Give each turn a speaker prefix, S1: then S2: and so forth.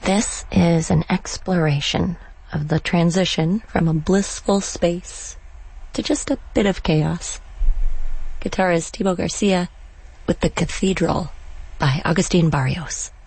S1: This is an exploration of the transition from a blissful space to just a bit of chaos. Guitarist Thibaut Garcia with The Cathedral by Agustin Barrios.